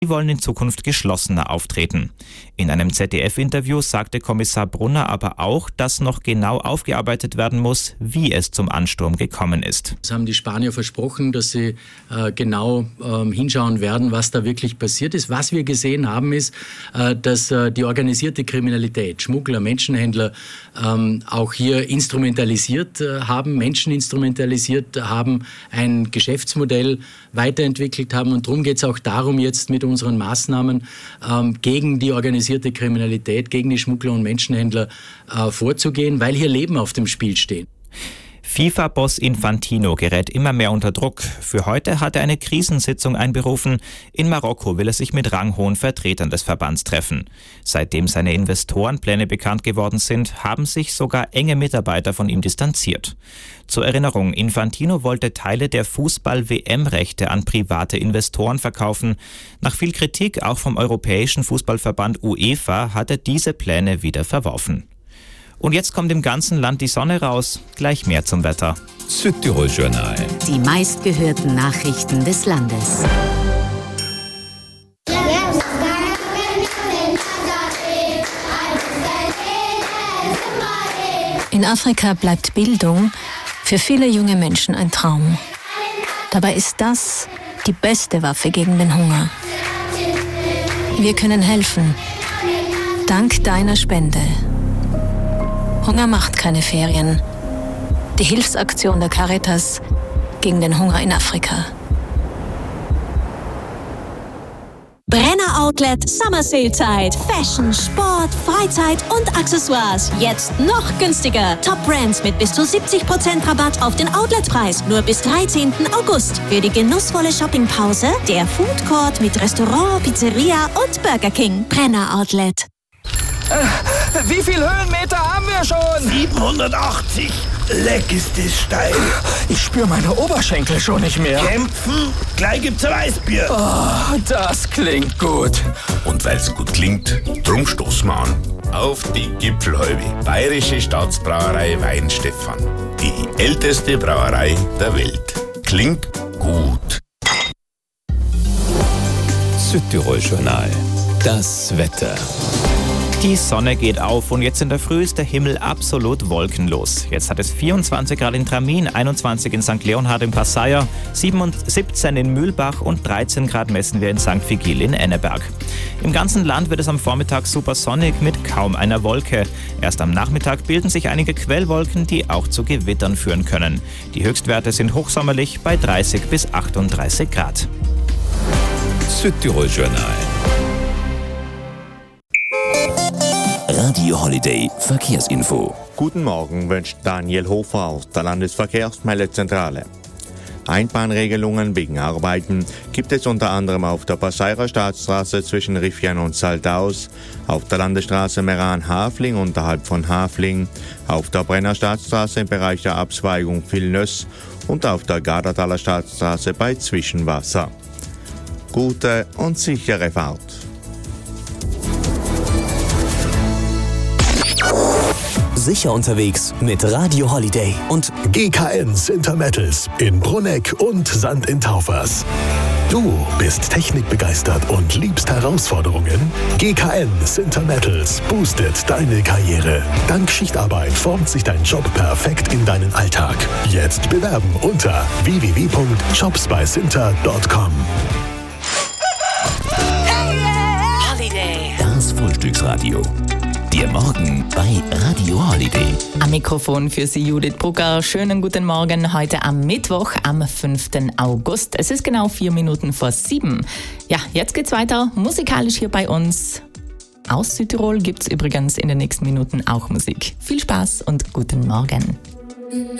Sie wollen in Zukunft geschlossener auftreten. In einem ZDF-Interview sagte Kommissar Brunner aber auch, dass noch genau aufgearbeitet werden muss, wie es zum Ansturm gekommen ist. Es haben die Spanier versprochen, dass sie genau hinschauen werden, was da wirklich passiert ist. Was wir gesehen haben, ist, dass die organisierte Kriminalität, Schmuggler, Menschenhändler auch hier instrumentalisiert haben, Menschen instrumentalisiert haben, ein Geschäftsmodell weiterentwickelt haben. Und darum geht es auch darum, jetzt mit unseren Maßnahmen gegen die organisierte Kriminalität, gegen die Schmuggler und Menschenhändler vorzugehen, weil hier Leben auf dem Spiel stehen. FIFA-Boss Infantino gerät immer mehr unter Druck. Für heute hat er eine Krisensitzung einberufen. In Marokko will er sich mit ranghohen Vertretern des Verbands treffen. Seitdem seine Investorenpläne bekannt geworden sind, haben sich sogar enge Mitarbeiter von ihm distanziert. Zur Erinnerung, Infantino wollte Teile der Fußball-WM-Rechte an private Investoren verkaufen. Nach viel Kritik, auch vom Europäischen Fußballverband UEFA, hat er diese Pläne wieder verworfen. Und jetzt kommt im ganzen Land die Sonne raus. Gleich mehr zum Wetter. Südtirol Journal. Die meistgehörten Nachrichten des Landes. In Afrika bleibt Bildung für viele junge Menschen ein Traum. Dabei ist das die beste Waffe gegen den Hunger. Wir können helfen. Dank deiner Spende. Hunger macht keine Ferien. Die Hilfsaktion der Caritas gegen den Hunger in Afrika. Brenner Outlet Summer Sale Zeit. Fashion, Sport, Freizeit und Accessoires. Jetzt noch günstiger. Top Brands mit bis zu 70% Rabatt auf den Outletpreis. Nur bis 13. August. Für die genussvolle Shoppingpause der Food Court mit Restaurant, Pizzeria und Burger King. Brenner Outlet. Wie viel Höhenmeter haben wir schon? 780. Leck ist das steil. Ich spüre meine Oberschenkel schon nicht mehr. Kämpfen? Gleich gibt's ein Weißbier. Oh, das klingt gut. Und weil's gut klingt, drum stoßen wir an. Auf die Gipfelhalbe. Bayerische Staatsbrauerei Weinstefan. Die älteste Brauerei der Welt. Klingt gut. Südtirol Journal. Das Wetter. Die Sonne geht auf und jetzt in der Früh ist der Himmel absolut wolkenlos. Jetzt hat es 24 Grad in Tramin, 21 in St. Leonhard im Passaier, 17 in Mühlbach und 13 Grad messen wir in St. Vigil in Enneberg. Im ganzen Land wird es am Vormittag super sonnig mit kaum einer Wolke. Erst am Nachmittag bilden sich einige Quellwolken, die auch zu Gewittern führen können. Die Höchstwerte sind hochsommerlich bei 30 bis 38 Grad. Südtirol Journal. Radio Holiday Verkehrsinfo. Guten Morgen wünscht Daniel Hofer aus der Landesverkehrsmeldezentrale. Einbahnregelungen wegen Arbeiten gibt es unter anderem auf der Passairer Staatsstraße zwischen Riffian und Saldaus, auf der Landesstraße Meran-Hafling unterhalb von Hafling, auf der Brenner Staatsstraße im Bereich der Abzweigung Vilnöss und auf der Gardertaler Staatsstraße bei Zwischenwasser. Gute und sichere Fahrt. Sicher unterwegs mit Radio Holiday und GKN Sintermettels in Brunegg und Sand in Taufers. Du bist technikbegeistert und liebst Herausforderungen? GKN Sintermettels boostet deine Karriere. Dank Schichtarbeit formt sich dein Job perfekt in deinen Alltag. Jetzt bewerben unter www.jobsbysinter.com. Das Frühstücksradio. Der Morgen bei Radio Holiday. Am Mikrofon für Sie Judith Brugger. Schönen guten Morgen heute am Mittwoch, am 5. August. Es ist genau 4 Minuten vor 7. Ja, jetzt geht's weiter musikalisch hier bei uns. Aus Südtirol gibt's übrigens in den nächsten Minuten auch Musik. Viel Spaß und guten Morgen.